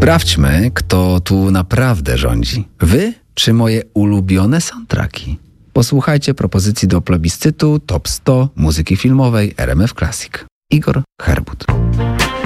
Sprawdźmy, kto tu naprawdę rządzi. Wy czy moje ulubione soundtracki? Posłuchajcie propozycji do plebiscytu Top 100 muzyki filmowej RMF Classic. Igor Herbut.